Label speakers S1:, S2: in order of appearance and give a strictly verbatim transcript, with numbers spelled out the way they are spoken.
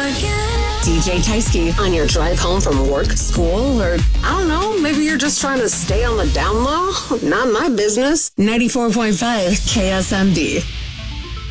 S1: D J Tysky on your drive home from work, school, or I don't know, maybe you're just trying to stay on the down low? Not my business. ninety-four point five K S M D.